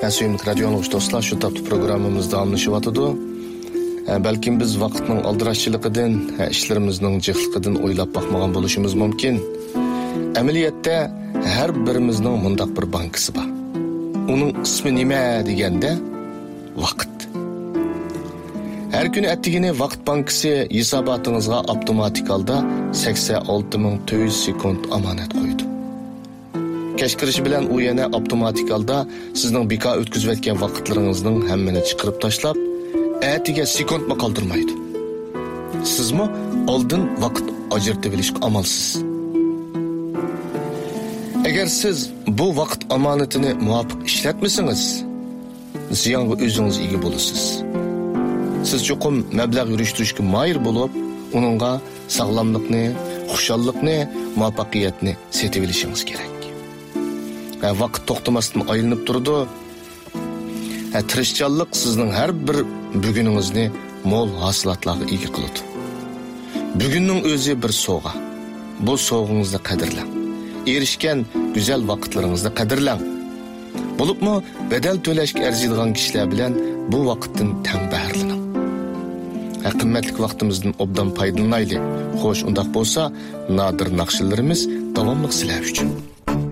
Suyumlik radio anlıqış dostlar, şu taptı programımız davamlaşıp atıdı. Belki biz vaqtning aldirashchiligidan, ishlarimizning jihligidan o'ylab bakmagan bo'lishimiz mumkin. Amaliyotda har birimizning mundaq bir bankasi bor. Uning ismi nima deganda vaqt. Har kuni attigini vaqt bankasi hisobotingizga avtomatik holda 86,400 sekund omonat qo'ydi. Kech kirishi bilan u yana avtomatik holda sizning bekor o'tkazayotgan vaqtlaringizning hammani chiqarib tashlab, atiga sekundmi qoldirmaydi. Sizmi oldin vaqt ajratib olishga amalsiz. Agar siz bu vaqt omonatini muvofiq ishlatmasangiz, ziyonga o'zingiz ega bo'lasiz. Siz cho'qim mablag' yurishtirishga moyil bo'lib, uningga sog'lomlikni, xushallikni, muvaffaqiyatni setib olishingiz kerak. Vaqt to'xtamasdan aylanib turdi. Tirishchanlik sizning har bir buguningizni mo'l hosilotlarga ega qiladi. Bugunning o'zi bir sovg'a. Bu sovg'ingizni qadrlang. Erishgan go'zal vaqtlaringizni qadrlang. Bo'libmi, bedel to'lashga arziydigan kishilar bilan bu vaqtdan tang bahrilaning. Qimmatli vaqtimizdan obdan foydalanaylik. Xo'sh, undaq bo'lsa, nodir naqshlarimiz davomli sizlar uchun.